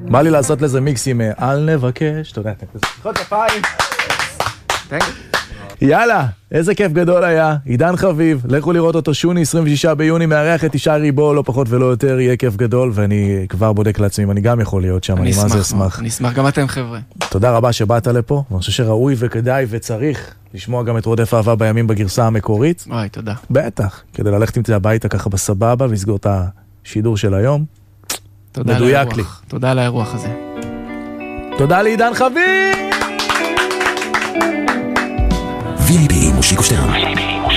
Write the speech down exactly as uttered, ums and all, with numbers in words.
בא לי לעשות לזה מיקסים, אל נבקש, תודה, תחוד כפיים. יאללה, איזה כיף גדול היה, עידן חביב, לכו לראות אותו, שוני, עשרים ושישה ביוני, מארח את תשעה ריבו, לא פחות ולא יותר, יהיה כיף גדול, ואני כבר בודק לעצמי, אני גם יכול להיות שם, אני מה זה אשמח. אני אשמח, גם אתם חבר'ה. תודה רבה שבאת לפה, ואני חושב שראוי וכדאי וצריך לשמוע גם את רודף אהבה בימים בגרסה המקורית. וואי, תודה. בטח, כדי ללכת עם זה הביתה ככה בסבבה, ולסגור את השידור של היום. תודה על האירוח, תודה על האירוח הזה. תודה לעידן חביב! וי איי פי מושיקו שטרן